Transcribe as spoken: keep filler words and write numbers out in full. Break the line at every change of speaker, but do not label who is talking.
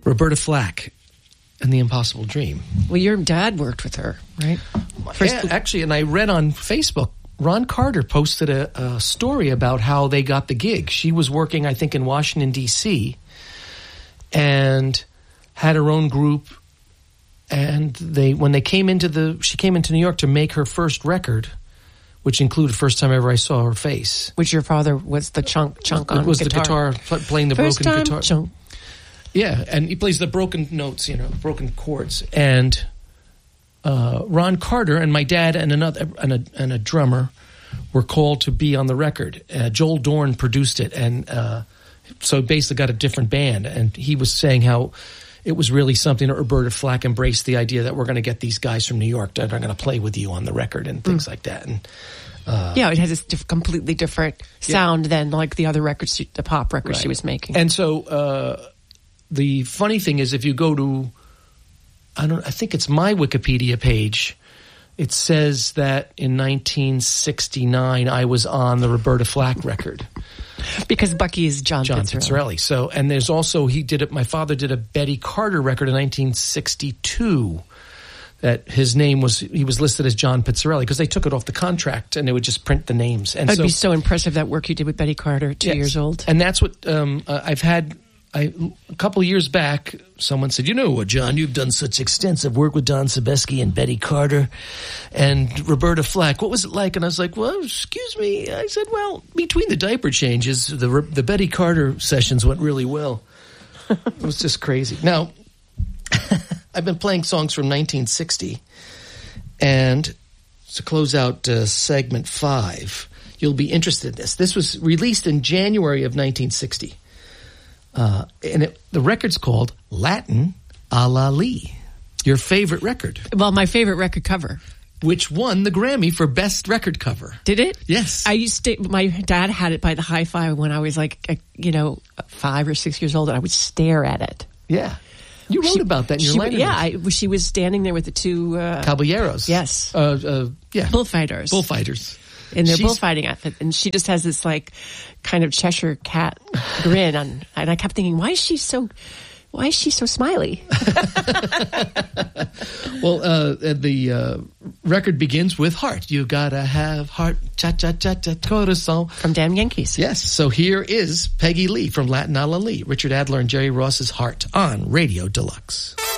Roberta Flack and The Impossible Dream.
Well, your dad worked with her, right? First,
yeah, actually, and I read on Facebook, Ron Carter posted a, a story about how they got the gig. She was working, I think, in Washington, D C, and had her own group. And they, when they came into the, she came into New York to make her first record, which included First Time Ever I Saw Her Face.
Which your father was the chunk chunk on
It was
guitar.
the guitar, playing the
First
broken
time,
guitar.
chunk.
Yeah, and he plays the broken notes, you know, broken chords. And uh, Ron Carter and my dad and another and a, and a drummer were called to be on the record. Uh, Joel Dorn produced it, and uh, so basically got a different band. And he was saying how it was really something that Roberta Flack embraced the idea that we're going to get these guys from New York that are going to play with you on the record and things mm. like that. And uh,
yeah, it has this diff- completely different sound yeah. than like the other records, she, the pop records
right.
she was making.
And so uh, the funny thing is, if you go to, I don't, I think it's my Wikipedia page, it says that in nineteen sixty-nine I was on the Roberta Flack record.
Because Bucky is John,
John
Pizzarelli.
Pizzarelli. So, and there's also, he did it, my father did a Betty Carter record in nineteen sixty-two that his name was, he was listed as John Pizzarelli because they took it off the contract and they would just print the names. And
That'd
so,
be so impressive, that work you did with Betty Carter, two
yes.
years old.
And that's what um, uh, I've had. I, a couple of years back, someone said, you know what, John, you've done such extensive work with Don Sebesky and Betty Carter and Roberta Flack. What was it like? And I was like, well, excuse me. I said, well, between the diaper changes, the the Betty Carter sessions went really well. It was just crazy. Now, I've been playing songs from nineteen sixty, and to close out uh, segment five, you'll be interested in this. This was released in January of nineteen sixty. Uh, and it, the record's called Latin a la Lee, your favorite record.
Well, my favorite record cover.
Which won the Grammy for Best Record Cover.
Did it?
Yes.
I used to, my dad had it by the hi-fi when I was like, you know, five or six years old, and I would stare at it.
Yeah. You wrote
she,
about that in your
she,
letter.
Yeah, I, she was standing there with the two... Uh,
Caballeros.
Yes.
Uh, uh, yeah.
Bullfighters.
Bullfighters.
In their
She's,
bullfighting outfit. And she just has this, like, kind of Cheshire cat grin on, and I kept thinking, why is she so... Why is she so smiley?
Well, uh, the uh, record begins with Heart. You gotta have heart, cha-cha-cha-cha, corazon.
From Damn Yankees.
Yes. So here is Peggy Lee from Latin a la Lee, Richard Adler and Jerry Ross's Heart on Radio Deluxe.